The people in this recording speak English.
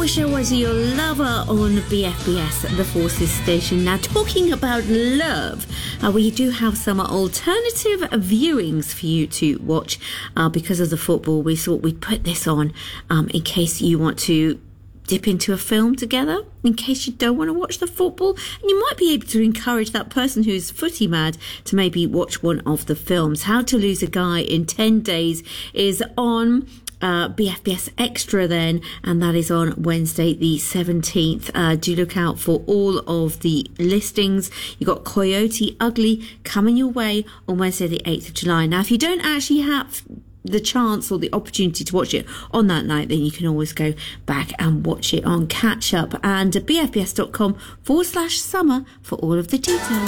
wish I was your lover on BFBS, the Forces station. Now, talking about love, we do have some alternative viewings for you to watch because of the football. We thought we'd put this on in case you want to dip into a film together, in case you don't want to watch the football, and you might be able to encourage that person who's footy mad to maybe watch one of the films. How to Lose a Guy in 10 Days is on BFBS Extra then, and that is on Wednesday the 17th. Do look out for all of the listings. You've got Coyote Ugly coming your way on Wednesday the 8th of July. Now, if you don't actually have the chance or the opportunity to watch it on that night, then you can always go back and watch it on catch up, and bfbs.com/summer for all of the details.